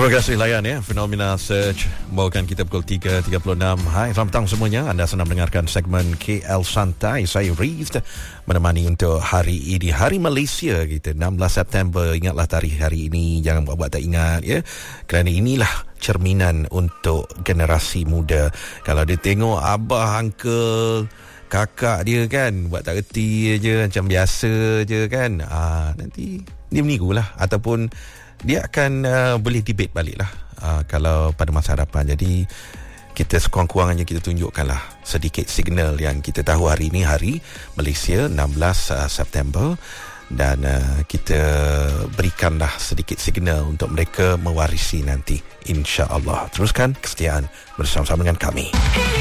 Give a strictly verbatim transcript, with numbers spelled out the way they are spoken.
Terima kasih layan ya. Fenomena Search membawakan kita pukul tiga tiga puluh enam. Hai, selamat petang semuanya. Anda sedang mendengarkan segmen K L Santai. Saya Riz menemani untuk hari ini, Hari Malaysia kita, enam belas September. Ingatlah tarikh hari ini, jangan buat-buat tak ingat ya. Kerana inilah cerminan untuk generasi muda. Kalau dia tengok abah, uncle, kakak dia kan buat tak reti je, macam biasa je kan, ah, nanti dia menirulah, ataupun dia akan uh, boleh debate balik lah uh, kalau pada masa hadapan. Jadi kita sekurang-kurangnya kita tunjukkanlah sedikit signal yang kita tahu hari ini Hari Malaysia enam belas September, dan uh, kita berikanlah sedikit signal untuk mereka mewarisi nanti, insya-Allah. Teruskan kesetiaan bersama-sama dengan kami.